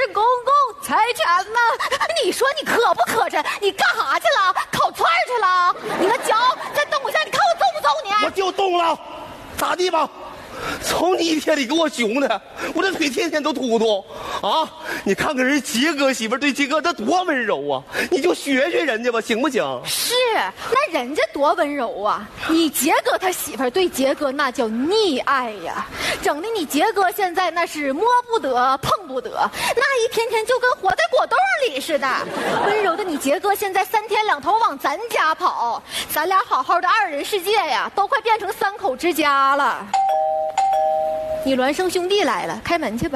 是公共财产呢。你说你磕不磕碜？你干啥去了？烤串去了？你个脚再动一下，你看我揍不揍你？ 我就动了，咋地吧？从你一天里给我熊的，我这腿天天都突突啊！你看看人杰哥媳妇对杰哥他多温柔啊，你就学学人家吧，行不行？ 是，那人家多温柔啊！你杰哥他媳妇对杰哥那叫溺爱呀，整的你杰哥现在那是摸不得碰不得，那一天天就跟活在果冻里似的。温柔的你杰哥现在3天2头往咱家跑，咱俩好好的2人世界呀，都快变成3口之家了。你孪生兄弟来了，开门去吧。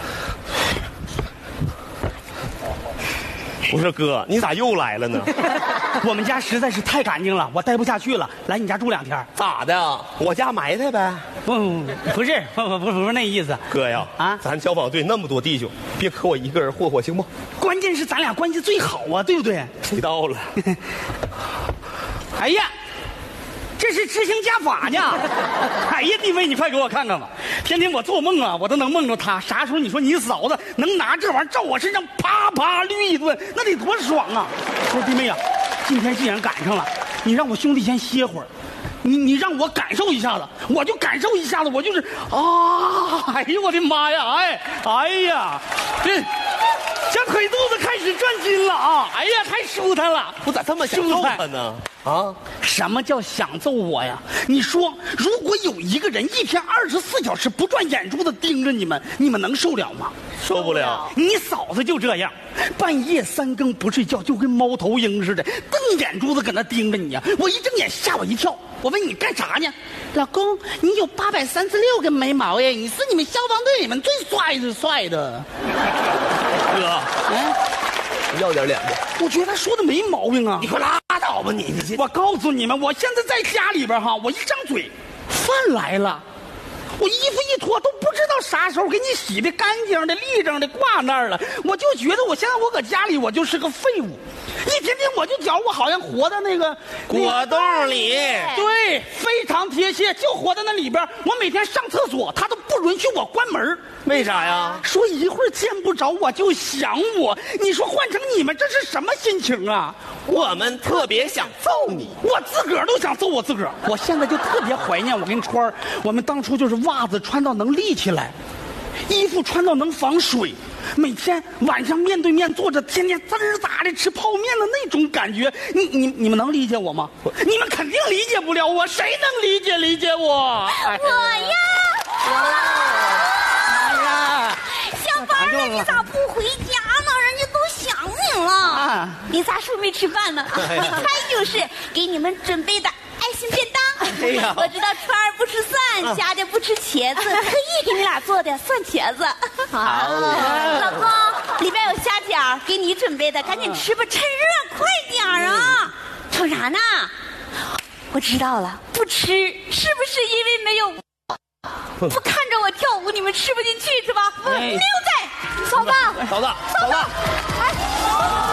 我说哥，你咋又来了呢？ 我们家实在是太干净了，我待不下去了，来你家住2天。 咋的？我家埋汰呗？ 不是那意思。 哥呀，咱消防队那么多弟兄，别可我一个人霍霍行不？ 关键是咱俩关系最好啊，对不对？ 知道了。 哎呀，这是执行家法呢！哎呀，弟妹，你快给我看看吧！天天我做梦啊，我都能梦着他。啥时候你说你嫂子能拿这玩意儿照我身上啪啪捋一顿，那得多爽啊！说弟妹啊，今天既然赶上了，你让我兄弟先歇会儿，你让我感受一下子，我就感受一下子，我就是啊！哎呦我的妈呀！哎呀，这小腿肚子开始转筋了啊！哎呀，太舒坦了！ 我咋这么想揍他呢？啊！ 什么叫想揍我呀？你说，如果有一个人一天24小时不转眼珠子盯着你们，你们能受了吗？ 受不了。 你嫂子就这样，半夜3更不睡觉，就跟猫头鹰似的，瞪眼珠子搁那盯着你呀！我一睁眼吓我一跳。我问你干啥呢？老公，你有836根眉毛耶！你是你们消防队里面最帅的。 哥，要点脸不？ 我觉得他说的没毛病啊！ 你快拉倒吧你！ 我告诉你们，我现在在家里边哈，我一张嘴，饭来了，我衣服一脱都不知道啥时候给你洗的干净的、立正的挂那儿了。我就觉得我现在我搁家里我就是个废物，一天天我就觉我好像活在那个果冻里。 对，非常贴切，就活在那里边。我每天上厕所，他都不允许我关门。 为啥呀？ 说一会儿见不着我就想我，你说换成你们这是什么心情啊？ 我们特别想揍你， 我自个儿都想揍我自个儿。我现在就特别怀念我跟川儿，我们当初就是袜子穿到能立起来，衣服穿到能防水，每天晚上面对面坐着，天天滋儿咋的吃泡面的那种感觉。你们能理解我吗？你们肯定理解不了我，谁能理解我？ 我呀！ 小芳儿，你咋不回家呢？人家都想你了。你咋说没吃饭呢？一看就是给你们准备的爱心便当。 哎呀， 我知道川儿不吃蒜，佳佳不吃茄子，特意给你俩做的蒜茄子。 好， 老公，里边有虾饺，给你准备的，赶紧吃吧，趁热，快点啊！瞅啥呢？我知道了，不吃是不是因为没有？不看着我跳舞，你们吃不进去是吧？溜仔，嫂子， 嫂子， 哎。